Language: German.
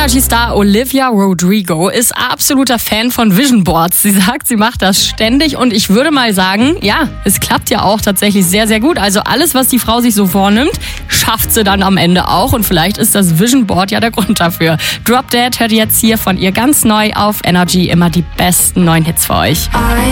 Energy-Star Olivia Rodrigo ist absoluter Fan von Vision Boards. Sie sagt, sie macht das ständig und ich würde mal sagen, ja, es klappt ja auch tatsächlich sehr, sehr gut. Also alles, was die Frau sich so vornimmt, schafft sie dann am Ende auch und vielleicht ist das Vision Board ja der Grund dafür. Drop Dead hört jetzt hier von ihr ganz neu auf Energy, immer die besten neuen Hits für euch.